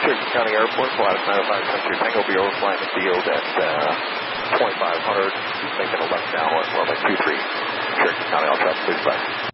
Cherokee County Airport, flight of 905 Century Tango will be overflying the field at 2500. He's making a left now at runway 23. Cherokee County, I'll try to please back.